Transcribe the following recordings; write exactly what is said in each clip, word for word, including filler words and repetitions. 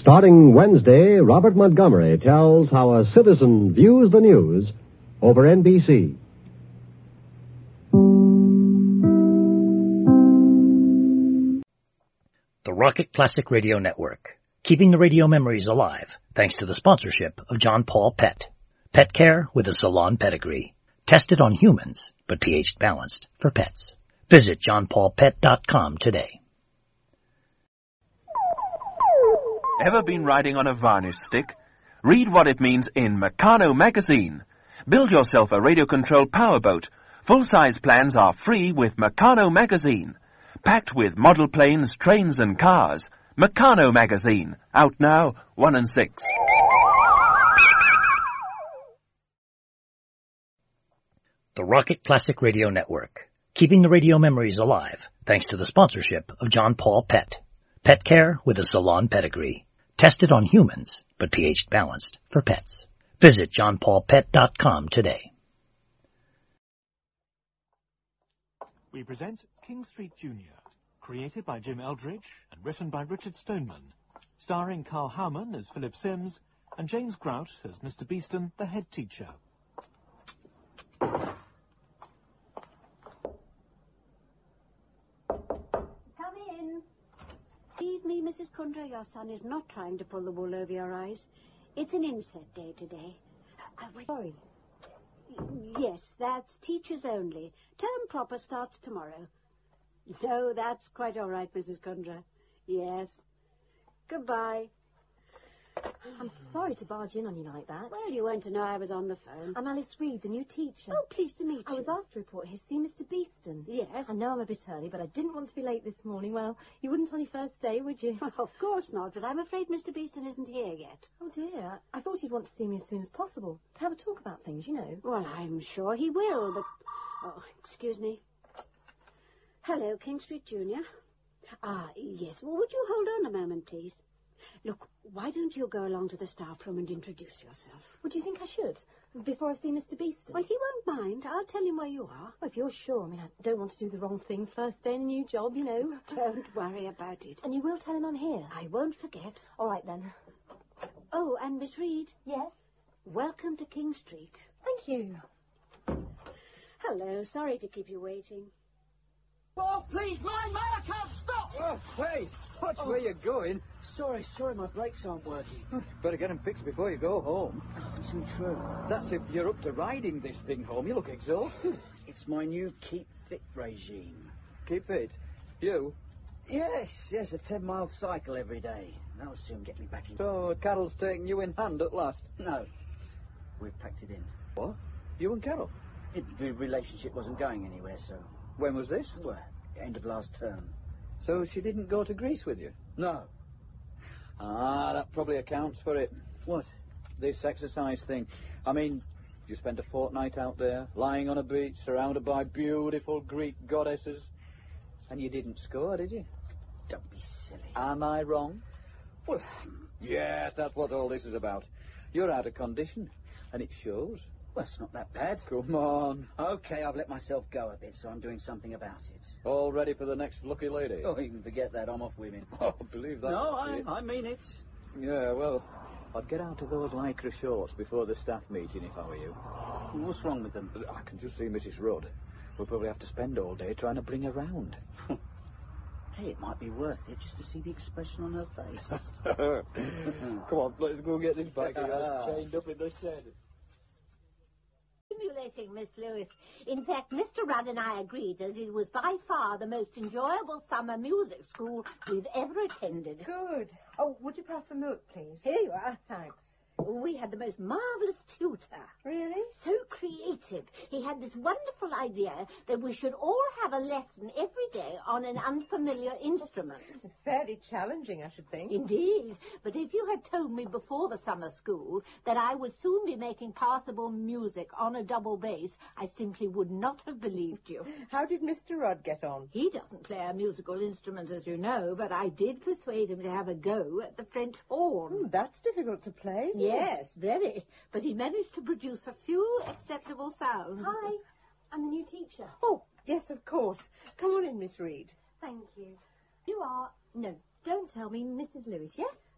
Starting Wednesday, Robert Montgomery tells how a citizen views the news over N B C. The Rocket Classic Radio Network, keeping the radio memories alive thanks to the sponsorship of John Paul Pet. Pet care with a salon pedigree. Tested on humans, but pH balanced for pets. Visit john paul pet dot com today. Ever been riding on a varnish stick? Read what it means in Meccano magazine. Build yourself a radio-controlled powerboat. Full-size plans are free with Meccano magazine. Packed with model planes, trains and cars. Meccano magazine. Out now, one and six. The Rocket Classic Radio Network, keeping the radio memories alive thanks to the sponsorship of John Paul Pet. Pet care with a salon pedigree. Tested on humans, but pH balanced for pets. Visit john paul pet dot com today. We present King Street Junior, created by Jim Eldridge and written by Richard Stoneman, starring Carl Howman as Philip Sims and James Grout as Mister Beeston, the head teacher. Come in. Believe me, Missus Kundra, your son is not trying to pull the wool over your eyes. It's an inset day today. Uh, uh, sorry. Yes, that's teachers only. Term proper starts tomorrow. No, that's quite all right, Missus Kundra. Yes. Goodbye. I'm sorry to barge in on you like that. Well, you weren't to know I was on the phone. I'm Alice Reed, the new teacher. Oh, pleased to meet I you. was asked to report here to see Mister Beeston. Yes. I know I'm a bit early, but I didn't want to be late this morning. Well, you wouldn't on your first day, would you? Well, of course not, but I'm afraid Mister Beeston isn't here yet. Oh, dear. I thought you'd want to see me as soon as possible, to have a talk about things, you know. Well, I'm sure he will, but... Oh, excuse me. Hello, King Street Junior. Ah, yes. Well, would you hold on a moment, please? Look, why don't you go along to the staff room and introduce yourself? Would you think I should, before I see Mister Beeston? Well, he won't mind. I'll tell him where you are. Well, if you're sure. I mean, I don't want to do the wrong thing first day in a new job, you know. Don't worry about it. And you will tell him I'm here? I won't forget. All right, then. Oh, and Miss Reed. Yes? Welcome to King Street. Thank you. Hello. Sorry to keep you waiting. Oh, please, mind, man, I can't stop! Oh, hey, watch oh. where you're going. Sorry, sorry, my brakes aren't working. Better get them fixed before you go home. Oh, too true. That's if you're up to riding this thing home. You look exhausted. It's my new Keep Fit regime. Keep fit? You? Yes, yes, a ten-mile cycle every day. That'll soon get me back in... So, Carol's taking you in hand at last? No. We've packed it in. What? You and Carol? It, the relationship wasn't going anywhere, so... When was this? Well, end of last term. So she didn't go to Greece with you? No. Ah, that probably accounts for it. What? This exercise thing. I mean, you spent a fortnight out there, lying on a beach, surrounded by beautiful Greek goddesses, and you didn't score, did you? Don't be silly. Am I wrong? Well, yes, that's what all this is about. You're out of condition, and it shows. Well, it's not that bad. Come on. Okay, I've let myself go a bit, so I'm doing something about it. All ready for the next lucky lady? Oh, you can forget that. I'm off women. Oh, believe that. No, I, I mean it. Yeah, well, I'd get out of those lycra shorts before the staff meeting if I were you. What's wrong with them? I can just see Missus Rudd. We'll probably have to spend all day trying to bring her round. Hey, it might be worth it just to see the expression on her face. Come on, let's go get this bag of yours chained up in the shed. Stimulating, Miss Lewis. In fact, Mister Rudd and I agreed that it was by far the most enjoyable summer music school we've ever attended. Good. Oh, would you pass the milk, please? Here you are. Thanks. We had the most marvellous tutor. Really? So creative. He had this wonderful idea that we should all have a lesson every day on an unfamiliar instrument. Fairly challenging, I should think. Indeed. But if you had told me before the summer school that I would soon be making passable music on a double bass, I simply would not have believed you. How did Mister Rudd get on? He doesn't play a musical instrument, as you know, but I did persuade him to have a go at the French horn. Hmm, that's difficult to play, isn't Yes, very. But he managed to produce a few acceptable sounds. Hi, I'm the new teacher. Oh, yes, of course. Come on in, Miss Reed. Thank you. You are... No, don't tell me Missus Lewis, yes?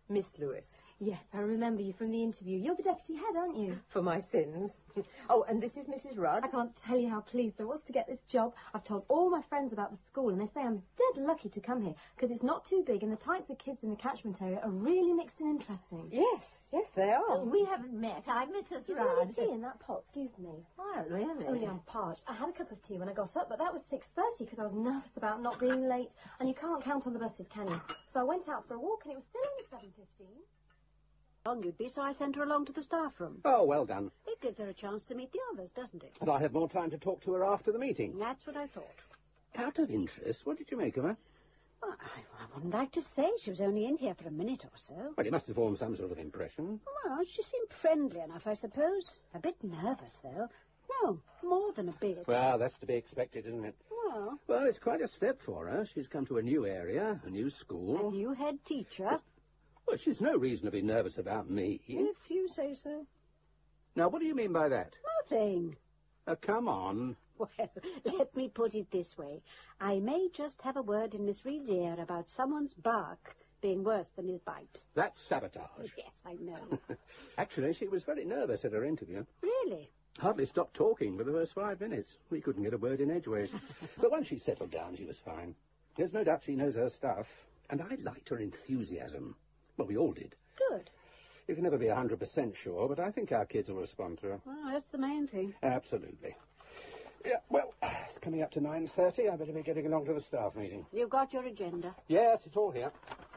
Miss Lewis. Yes, I remember you from the interview. You're the deputy head, aren't you? For my sins. Oh, and this is Missus Rudd. I can't tell you how pleased I was to get this job. I've told all my friends about the school, and they say I'm dead lucky to come here, because it's not too big, and the types of kids in the catchment area are really mixed and interesting. Yes, yes, they are. Oh, we haven't met. I'm Missus There's Rudd. only tea in that pot, excuse me. Well, really? Only I'm parched. I had a cup of tea when I got up, but that was six thirty because I was nervous about not being late, and you can't count on the buses, can you? So I went out for a walk, and it was still only seven fifteen. Long you'd be, so I sent her along to the staff room. Oh, well done. It gives her a chance to meet the others, doesn't it? And I have more time to talk to her after the meeting. That's what I thought. Out of interest, what did you make of her? Well, I, I wouldn't like to say. She was only in here for a minute or so. Well, you must have formed some sort of impression. Well, she seemed friendly enough, I suppose. A bit nervous, though. No, more than a bit. Well, that's to be expected, isn't it? Well... Well, it's quite a step for her. She's come to a new area, a new school. A new head teacher. Well, she's no reason to be nervous about me. If you say so. Now, what do you mean by that? Nothing. Uh, come on. Well, let me put it this way. I may just have a word in Miss Reed's ear about someone's bark being worse than his bite. That's sabotage. Yes, I know. Actually, she was very nervous at her interview. Really? Hardly stopped talking for the first five minutes. We couldn't get a word in edgeways. But once she settled down, she was fine. There's no doubt she knows her stuff. And I liked her enthusiasm. Well, we all did. Good. You can never be one hundred percent sure, but I think our kids will respond to her. Well, that's the main thing. Absolutely. Yeah, well, it's coming up to nine thirty. I better be getting along to the staff meeting. You've got your agenda? Yes, it's all here.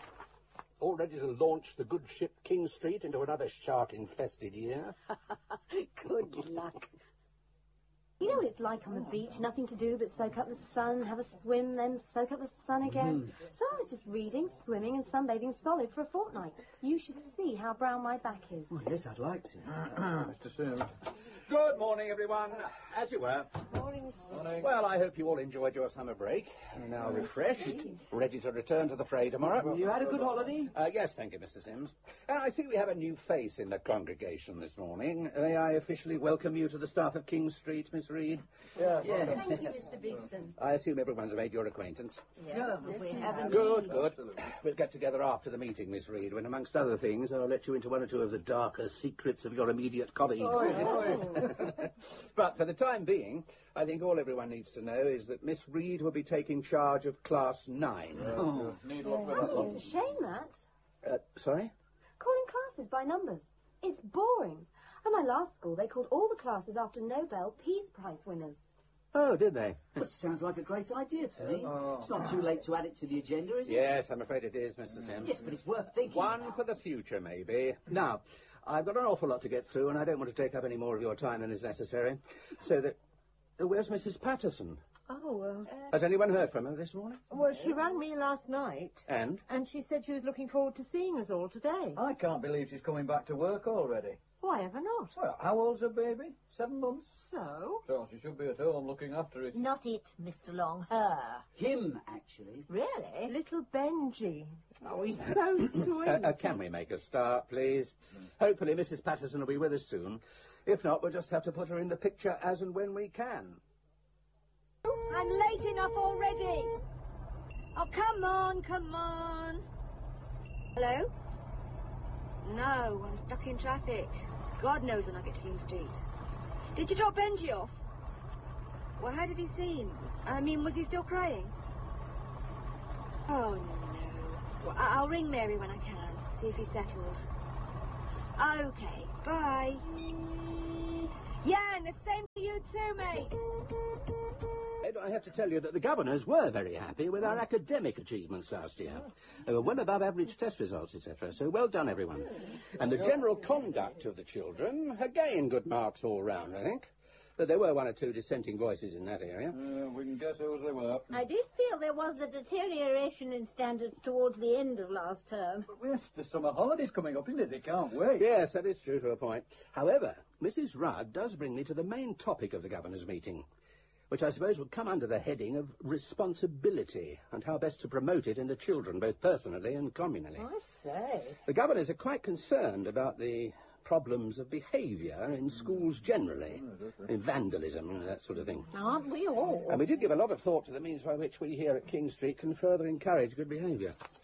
All ready to launch the good ship King Street into another shark-infested year. Good luck. You know what it's like on the beach, nothing to do but soak up the sun, have a swim, then soak up the sun again. Mm. So I was just reading, swimming and sunbathing solid for a fortnight. You should see how brown my back is. Oh, yes, I'd like to. Mister Sims. Good morning, everyone. As you were. Morning. Morning. Well, I hope you all enjoyed your summer break. And now refreshed, ready to return to the fray tomorrow. You had a good holiday? Uh, yes, thank you, Mister Sims. Uh, I see we have a new face in the congregation this morning. May I officially welcome you to the staff of King Street, Miss Reed? Yeah. Yes. Thank you, Mister Beeston. I assume everyone's made your acquaintance. Yes, yes, we haven't. Good, good. We'll get together after the meeting, Miss Reed, when, amongst other things, I'll let you into one or two of the darker secrets of your immediate colleagues. Oh, But for the time being, I think all everyone needs to know is that Miss Reed will be taking charge of Class nine. Oh, need luck with that Oh, one. it's a shame, that. Uh, sorry? Calling classes by numbers. It's boring. At my last school, they called all the classes after Nobel Peace Prize winners. Oh, did they? Well, it sounds like a great idea to me. Oh. It's not too late to add it to the agenda, is it? Yes, I'm afraid it is, Mister Sims. Yes, but it's worth thinking One about. for the future, maybe. Now, I've got an awful lot to get through, and I don't want to take up any more of your time than is necessary. So that... Uh, where's Missus Patterson? Oh, uh, Has anyone heard from her this morning? well, she rang me last night, And? and she said she was looking forward to seeing us all today. I can't believe she's coming back to work already. Why ever not? Well, how old's her baby? Seven months? So? So she should be at home looking after it. Not it, Mister Long, her. Him, actually. Really? Little Benji. Oh, he's so sweet. Uh, uh, can we make a start, please? Hopefully Missus Patterson will be with us soon. If not, we'll just have to put her in the picture as and when we can. I'm late enough already. Oh, come on, come on. Hello? No, I'm stuck in traffic. God knows when I get to King Street. Did you drop Benji off? Well, how did he seem? I mean, was he still crying? Oh, no. Well, I- I'll ring Mary when I can, see if he settles. Okay, bye. Yeah, and the same to you too, mate. Ed, I have to tell you that the governors were very happy with our academic achievements last year. They were well above average test results, et cetera. So well done, everyone. And the general conduct of the children, again, good marks all round, I think. But there were one or two dissenting voices in that area. Uh, we can guess whose they were. I did feel there was a deterioration in standards towards the end of last term. But yes, the summer holidays coming up, isn't it? They can't wait. Yes, that is true to a point. However, Missus Rudd does bring me to the main topic of the governors' meeting, which I suppose would come under the heading of responsibility and how best to promote it in the children, both personally and communally. I say. The governors are quite concerned about the problems of behaviour in schools generally, in vandalism and that sort of thing. Aren't we all? And we did give a lot of thought to the means by which we here at King Street can further encourage good behaviour.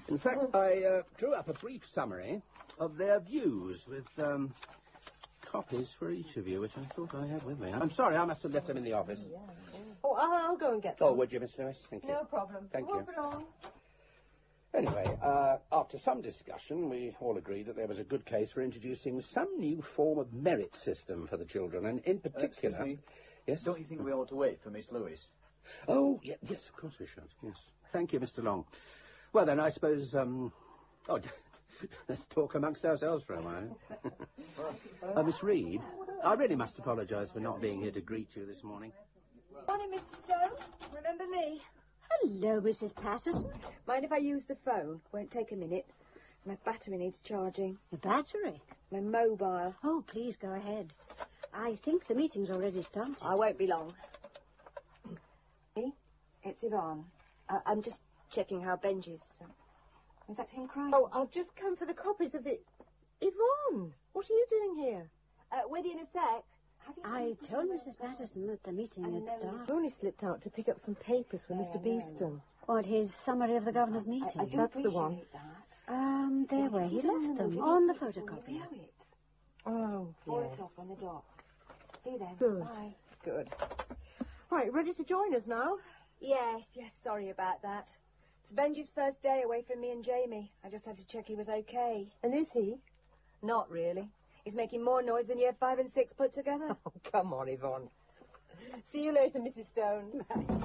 In fact, I uh, drew up a brief summary of their views with um, copies for each of you, which I thought I had with me. I'm sorry, I must have left them in the office. Oh, I'll, I'll go and get them. Oh, would you, Miss Lewis? Thank you. No problem. Thank Walk you. along. Anyway, uh, after some discussion, we all agreed that there was a good case for introducing some new form of merit system for the children, and in particular... Excuse me. Yes? Don't you think we ought to wait for Miss Lewis? Oh, yeah, yes, of course we should, yes. Thank you, Mister Long. Well, then, I suppose, um... Oh, let's talk amongst ourselves for a while. uh, Miss Reed, I really must apologise for not being here to greet you this morning. Morning, Mister Stone. Remember me? Hello, Missus Patterson. Mind if I use the phone? Won't take a minute. My battery needs charging. The battery? My mobile. Oh, please go ahead. I think the meeting's already started. I won't be long. Hey, it's Yvonne. Uh, I'm just checking how Benji's... Uh, is that him crying? Oh, I've just come for the copies of the... Yvonne, what are you doing here? Uh, with you in a sec. I told Missus Patterson that the meeting had started. I've only slipped out to pick up some papers for Mister Beeston. What, his summary of the governor's meeting? I, I do That's the one. that. Um, there where he left them, on the photocopier. Oh, Four yes. o'clock on the dot. See you then. Good. Bye. Good. Right, ready to join us now? Yes, yes, sorry about that. It's Benji's first day away from me and Jamie. I just had to check he was okay. And is he? Not really. He's making more noise than year five and six put together. Oh, come on, Yvonne. See you later, Missus Stone.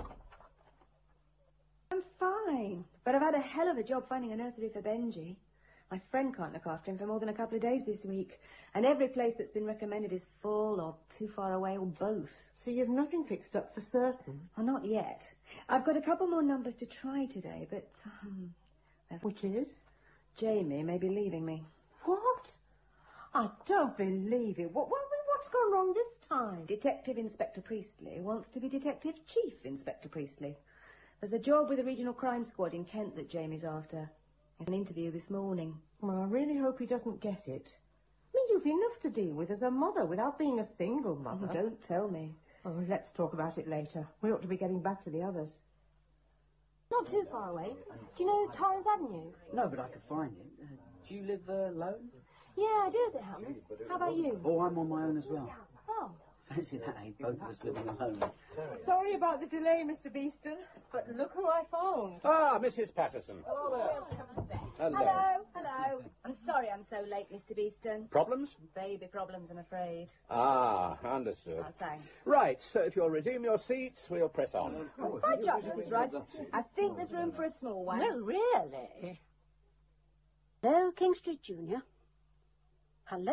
I'm fine, but I've had a hell of a job finding a nursery for Benji. My friend can't look after him for more than a couple of days this week, and every place that's been recommended is full or too far away or both. So you've nothing fixed up for certain? Well, not yet. I've got a couple more numbers to try today, but... Um, Which is? Jamie may be leaving me. What? I don't believe it. What, what, what's gone wrong this time? Detective Inspector Priestley wants to be Detective Chief Inspector Priestley. There's a job with the Regional Crime Squad in Kent that Jamie's after. There's an interview this morning. Well, I really hope he doesn't get it. I mean, you've enough to deal with as a mother without being a single mother. Oh, don't tell me. Oh, let's talk about it later. We ought to be getting back to the others. Not too far away. Do you know Torrance Avenue? No, but I could find it. Uh, do you live uh, alone? Yeah, I do as it happens. How about you? Oh, I'm on my own as well. Oh. Fancy that, eh? Both of us living alone. Sorry about the delay, Mister Beeston, but look who I found. Ah, Missus Patterson. Hello there. Hello. Hello, hello. I'm sorry I'm so late, Mister Beeston. Problems? Baby problems, I'm afraid. Ah, understood. Oh, thanks. Right, so if you'll resume your seats, we'll press on. Oh, by Josh, Missus Rudd. I think there's room for a small one. No, really? Hello, King Street Junior. Hello?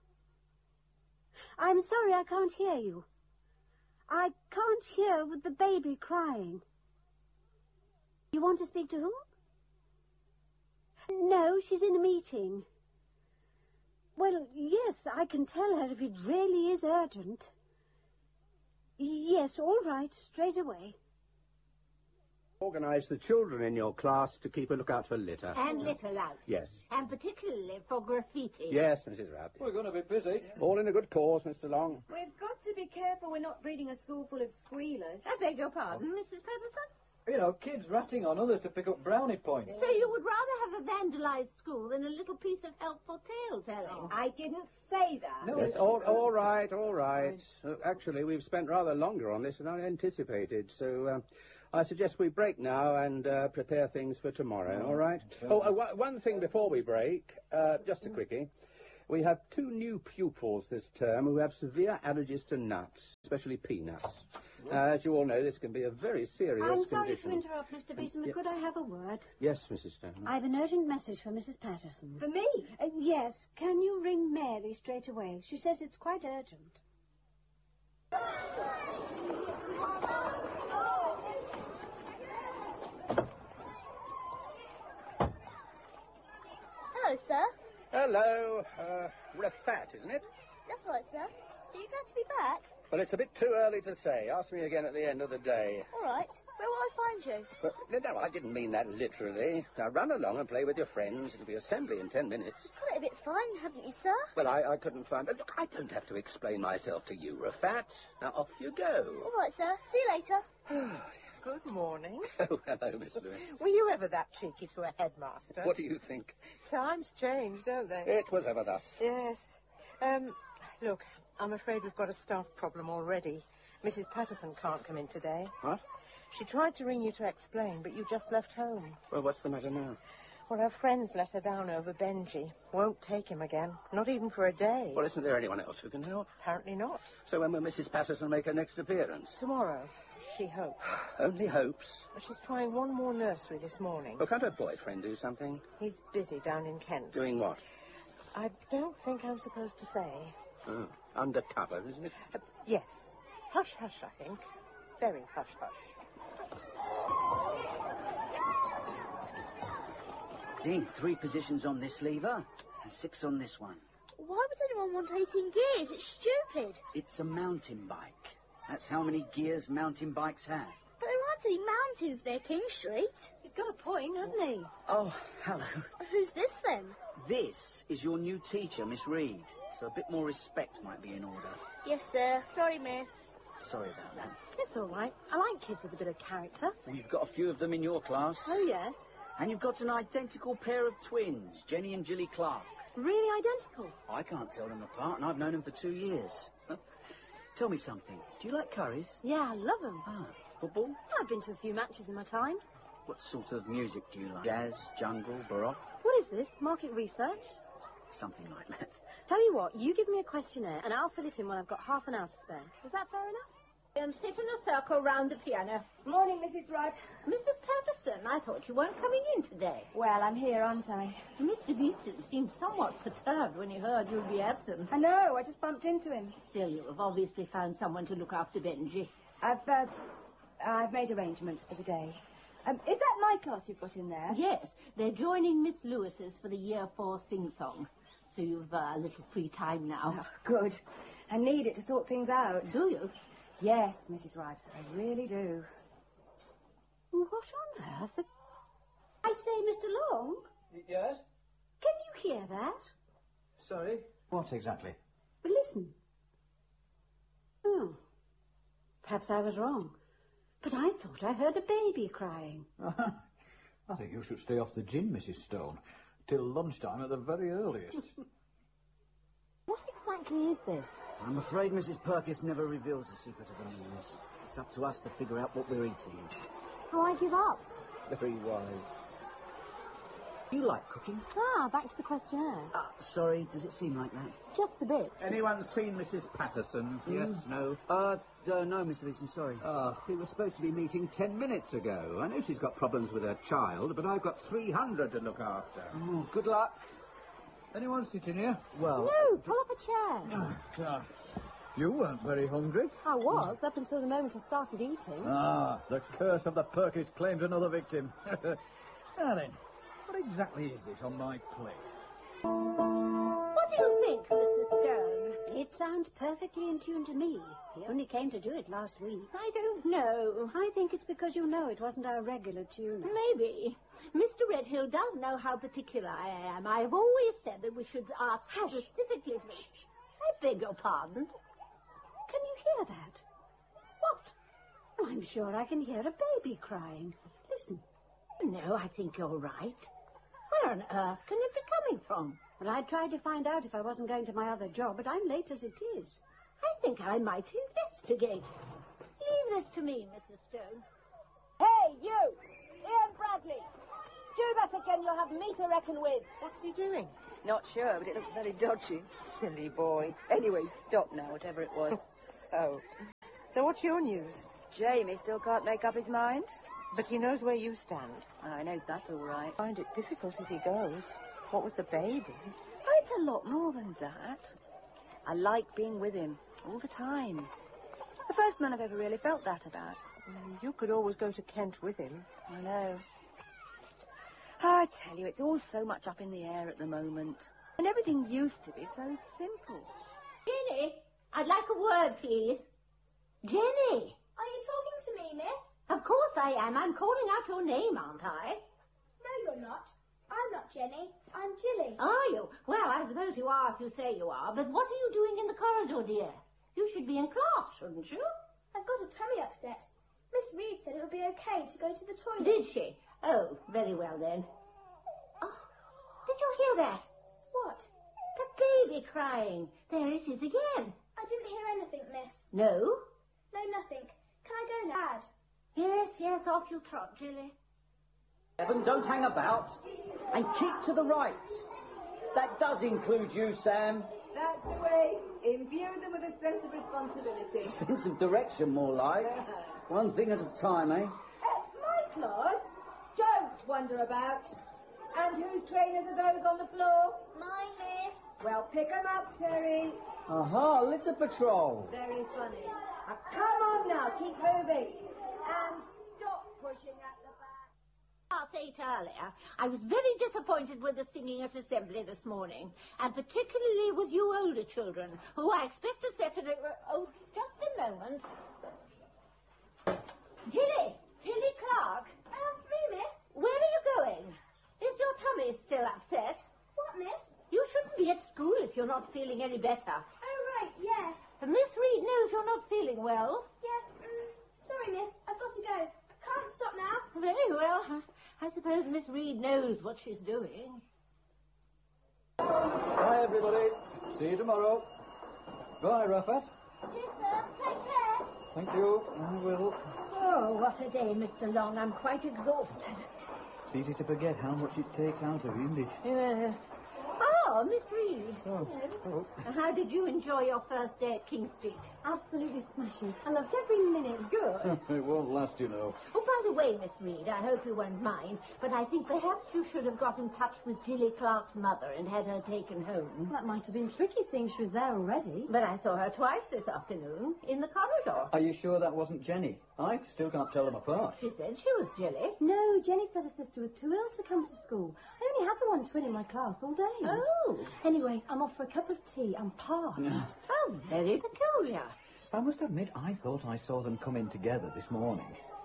I'm sorry, I can't hear you. I can't hear with the baby crying. You want to speak to whom? No, she's in a meeting. Well, yes, I can tell her if it really is urgent. Yes, all right, straight away. Organise the children in your class to keep a lookout for litter. And litter louts. Yes. And particularly for graffiti. Yes, Missus Rudd. We're going to be busy. All in a good cause, Mister Long. We've got to be careful we're not breeding a school full of squealers. I beg your pardon, Missus Patterson? You know, kids ratting on others to pick up brownie points. So you would rather have a vandalised school than a little piece of helpful tale-telling? I didn't say that. No, Yes, all, all right, all right. Uh, actually, we've spent rather longer on this than I anticipated, so uh, I suggest we break now and uh, prepare things for tomorrow, all right? Oh, uh, w- one thing before we break, uh, just a quickie. We have two new pupils this term who have severe allergies to nuts, especially peanuts. Uh, as you all know, this can be a very serious I'm sorry condition. to interrupt, Mister Beeson, but Yeah. could I have a word? Yes, Missus Stone. I've an urgent message for Missus Patterson. For me? Uh, yes, can you ring Mary straight away? She says it's quite urgent. Hello, sir. Hello. Uh, Rafat, isn't it? That's right, sir. Are you glad to be back? Well, it's a bit too early to say. Ask me again at the end of the day. All right. Where will I find you? But, no, no, I didn't mean that literally. Now, run along and play with your friends. It'll be assembly in ten minutes. Got it a bit fine, haven't you, sir? Well, I, I couldn't find... Look, I don't have to explain myself to you, Rafat. Now, off you go. All right, sir. See you later. Good morning. Oh, hello, Miss Lewis. Were you ever that cheeky to a headmaster? What do you think? Times change, don't they? It was ever thus. Yes. Um, look, I'm afraid we've got a staff problem already. Missus Patterson can't come in today. What? She tried to ring you to explain, but you just left home. Well, what's the matter now? Well, her friends let her down over Benji. Won't take him again. Not even for a day. Well, isn't there anyone else who can help? Apparently not. So when will Missus Patterson make her next appearance? Tomorrow. She hopes. Only hopes? Well, she's trying one more nursery this morning. Well, can't her boyfriend do something? He's busy down in Kent. Doing what? I don't think I'm supposed to say. Oh, undercover, isn't it? Uh, yes. Hush, hush, I think. Very hush, hush. Dean, three positions on this lever and six on this one. Why would anyone want eighteen gears? It's stupid. It's a mountain bike. That's how many gears mountain bikes have. But there aren't any mountains near King Street. He's got a point, hasn't he? Oh, hello. Who's this then? This is your new teacher, Miss Reed. So a bit more respect might be in order. Yes, sir. Sorry, miss. Sorry about that. It's all right. I like kids with a bit of character. We've got a few of them in your class. Oh, yes. And you've got an identical pair of twins, Jenny and Jilly Clark. Really identical? I can't tell them apart, and I've known them for two years. Tell me something. Do you like curries? Yeah, I love them. Ah, football? I've been to a few matches in my time. What sort of music do you like? Jazz, jungle, baroque? What is this? Market research? Something like that. Tell you what, you give me a questionnaire and I'll fill it in when I've got half an hour to spare. Is that fair enough? And sit in a circle round the piano. Morning, Missus Rudd. Missus Patterson, I thought you weren't coming in today. Well, I'm here, aren't I? Mister Beeton seemed somewhat perturbed when he heard you'd be absent. I know, I just bumped into him. Still, you have obviously found someone to look after Benji. I've, uh, I've made arrangements for the day. Um, is that my class you've got in there? Yes, they're joining Miss Lewis's for the Year Four sing-song. So you've uh, a little free time now. Oh, good. I need it to sort things out. Do you? Yes, Missus Wright, I really do. What on earth? I say, Mister Long, Yes? can you hear that? Sorry? What exactly? Well, listen. Oh, perhaps I was wrong. But I thought I heard a baby crying. I think you should stay off the gin, Missus Stone, till lunchtime at the very earliest. What exactly is this? I'm afraid Missus Perkins never reveals the secret of her meals. It's up to us to figure out what we're eating. Oh, I give up. Very wise. You like cooking? Ah, back to the questionnaire. Uh, sorry, does it seem like that? Just a bit. Anyone seen Missus Patterson? Yes, no? Uh, uh no, Mister Leeson, sorry. Oh, we were supposed to be meeting ten minutes ago. I know she's got problems with her child, but I've got three hundred to look after. Oh, good luck. Anyone sitting here? Well... No, pull up a chair. Oh, God. You weren't very hungry. I was, up until the moment I started eating. Ah, the curse of the Perkins claims another victim. Now then, what exactly is this on my plate? What do you think, Missus Stone? It sounds perfectly in tune to me. He only came to do it last week. I don't know. I think it's because you know it wasn't our regular tune. Maybe. Mister Redhill does know how particular I am. I've always said that we should ask Hush. specifically... Shh. I beg your pardon. Can you hear that? What? Oh, I'm sure I can hear a baby crying. Listen. No, I think you're right. Where on earth can it be coming from? Well, I tried to find out if I wasn't going to my other job, but I'm late as it is. I think I might investigate. Leave this to me, Missus Stone. Hey, you! Ian Bradley! Do that again, you'll have me to reckon with. What's he doing? Not sure, but it looks very dodgy. Silly boy. Anyway, stop now, whatever it was. So, so what's your news? Jamie still can't make up his mind. But he knows where you stand. I knows that all right. I find it difficult if he goes. What was the baby? Oh, it's a lot more than that. I like being with him all the time. It's the first man I've ever really felt that about. Mm, You could always go to Kent with him. I know. I tell you, it's all so much up in the air at the moment. And everything used to be so simple. Jenny, I'd like a word, please. Jenny! Are you talking to me, miss? Of course I am. I'm calling out your name, aren't I? No, you're not. I'm not Jenny. I'm Jilly. Are you? Well, I suppose you are if you say you are. But what are you doing in the corridor, dear? You should be in class, shouldn't you? I've got a tummy upset. Miss Reed said it would be okay to go to the toilet. Did she? Oh, very well then. Oh, did you hear that? What? The baby crying. There it is again. I didn't hear anything, miss. No? No, nothing. Can I go now? Dad? Yes, yes, off you trot, Jilly. Evan, don't hang about. And keep to the right. That does include you, Sam. That's the way. Imbue them with a sense of responsibility. Sense of direction, more like. One thing at a time, eh? Uh, my class, don't wander about. And whose trainers are those on the floor? Mine, miss. Well, pick 'em up, Terry. Aha, litter patrol. Very funny. Now, come on now, keep moving. And stop pushing at the back. Class eight earlier, I was very disappointed with the singing at assembly this morning, and particularly with you older children, who I expect to set an... Oh, just a moment. Jilly! Jilly Clark! Um, me, miss? Where are you going? Is your tummy still upset? What, miss? You shouldn't be at school if you're not feeling any better. Oh, right, yeah. Miss Reed knows you're not feeling well. Yeah, um, sorry, miss. I've got to go. Can't stop now. Very well. I suppose Miss Reed knows what she's doing. Bye, everybody. See you tomorrow. Bye, Raffat. Cheers, sir. Take care. Thank you. I will. Oh, what a day, Mister Long. I'm quite exhausted. It's easy to forget how much it takes out of you, isn't it? Yes. Oh, Miss Reed. Oh. Oh. How did you enjoy your first day at King Street? Absolutely smashing. I loved every minute. Good. It won't last, you know. Oh, by the way, Miss Reed, I hope you won't mind, but I think perhaps you should have got in touch with Jilly Clark's mother and had her taken home. That might have been tricky, seeing she was there already. But I saw her twice this afternoon, in the corridor. Are you sure that wasn't Jenny? I still can't tell them apart. She said she was Jilly. No, Jenny said her sister was too ill to come to school. I only had the one twin in my class all day. Oh. Anyway, I'm off for a cup of tea. I'm parched. Oh, very peculiar. I must admit, I thought I saw them come in together this morning.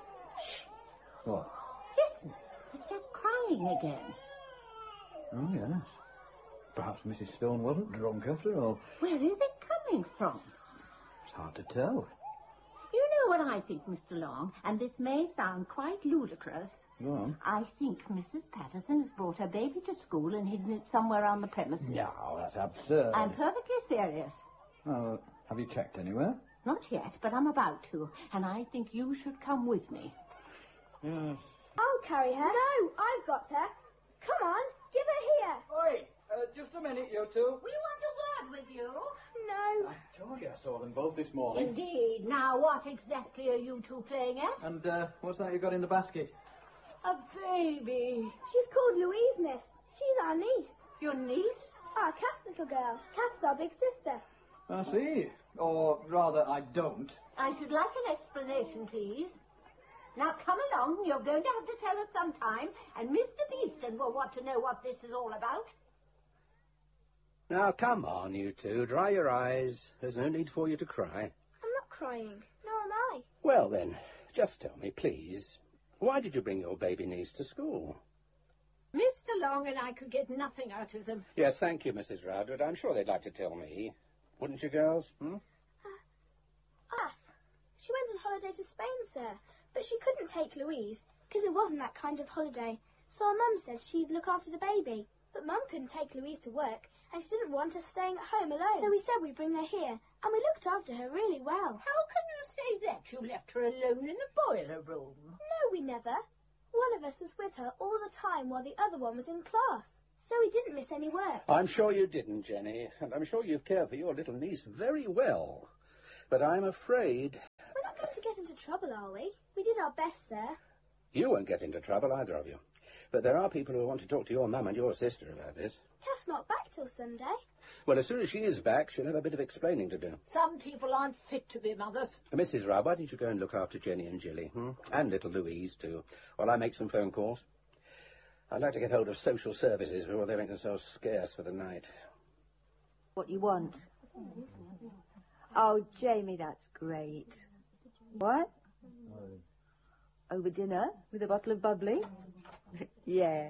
What? Listen, it's just crying again. Oh, yes. Perhaps Missus Stone wasn't drunk after all. Where is it coming from? It's hard to tell. You know what I think, Mister Long, and this may sound quite ludicrous. Go on. I think Missus Patterson has brought her baby to school and hidden it somewhere on the premises. No, that's absurd. I'm perfectly serious. Oh, have you checked anywhere? Not yet, but I'm about to, and I think you should come with me. Yes. I'll carry her. No, I've got her. Come on, give her here. Oi, uh, just a minute, you two. We want a word with you. No. I told you I saw them both this morning. Indeed. Now, what exactly are you two playing at? And uh, what's that you got in the basket? A baby. She's called Louise, miss. She's our niece. Your niece? Our Kath's little girl. Kath's our big sister. I see. Or rather, I don't. I should like an explanation, please. Now, come along. You're going to have to tell us sometime, and Mister Beeston will want to know what this is all about. Now, come on, you two. Dry your eyes. There's no need for you to cry. I'm not crying. Nor am I. Well, then, just tell me, please, why did you bring your baby niece to school? Mister Long and I could get nothing out of them. Yes, thank you, Missus Rowdwood. I'm sure they'd like to tell me. Wouldn't you, girls? Hmm? Ah, she went on holiday to Spain, sir. But she couldn't take Louise, because it wasn't that kind of holiday. So our mum said she'd look after the baby. But Mum couldn't take Louise to work, and she didn't want us staying at home alone. So we said we'd bring her here, and we looked after her really well. How can you say that? You left her alone in the boiler room. No, we never. One of us was with her all the time while the other one was in class. So we didn't miss any work. I'm sure you didn't, Jenny, and I'm sure you've cared for your little niece very well. But I'm afraid... We're not going to get into trouble, are we? We did our best, sir. You won't get into trouble, either of you. But there are people who want to talk to your mum and your sister about this. Kath's not back till Sunday. Well, as soon as she is back, she'll have a bit of explaining to do. Some people aren't fit to be mothers. Missus Robb, why don't you go and look after Jenny and Jilly, hmm? And little Louise, too, while I make some phone calls. I'd like to get hold of social services before they make themselves scarce for the night. What you want? Oh, Jamie, that's great. What? Over dinner with a bottle of bubbly? Yeah.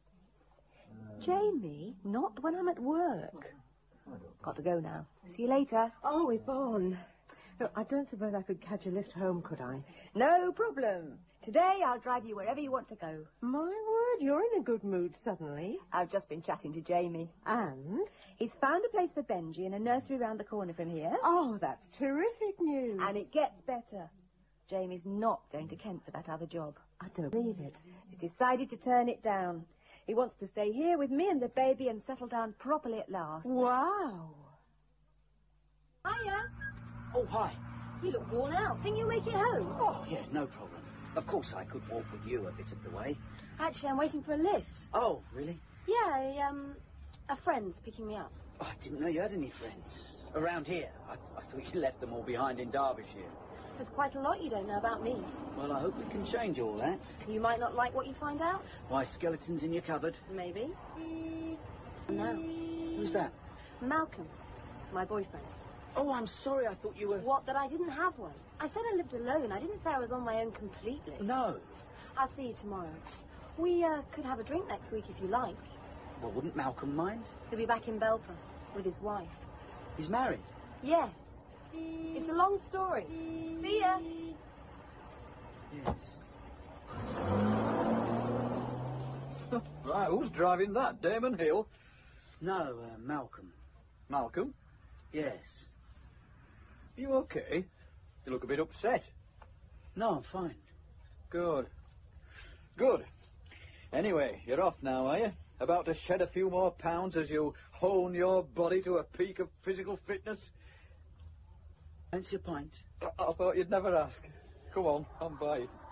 Jamie, not when I'm at work. Got to go now. See you later. Oh, Yvonne. Look, I don't suppose I could catch a lift home, could I? No problem. Today I'll drive you wherever you want to go. My word, you're in a good mood suddenly. I've just been chatting to Jamie. And? He's found a place for Benji in a nursery round the corner from here. Oh, that's terrific news. And it gets better. Jamie's not going to Kent for that other job. I don't believe it. He's decided to turn it down. He wants to stay here with me and the baby and settle down properly at last. Wow. Hiya. Oh, hi. You look worn out. Think you'll make it home? Oh, yeah, no problem. Of course I could walk with you a bit of the way. Actually, I'm waiting for a lift. Oh, really? Yeah, I, um, a friend's picking me up. Oh, I didn't know you had any friends. Around here. I, th- I thought you left them all behind in Derbyshire. There's quite a lot you don't know about me. Well, I hope we can change all that. You might not like what you find out. Why, skeletons in your cupboard? Maybe. No. Who's that? Malcolm, my boyfriend. Oh, I'm sorry. I thought you were... What, that I didn't have one? I said I lived alone. I didn't say I was on my own completely. No. I'll see you tomorrow. We uh, could have a drink next week if you like. Well, wouldn't Malcolm mind? He'll be back in Belper with his wife. He's married? Yes. It's a long story. See ya. Yes. Right, who's driving that? Damon Hill? No, uh, Malcolm. Malcolm? Yes. You okay? You look a bit upset. No, I'm fine. Good. Good. Anyway, you're off now, are you? About to shed a few more pounds as you hone your body to a peak of physical fitness? Fancy a pint? I, I thought you'd never ask. Come on, I'm by it.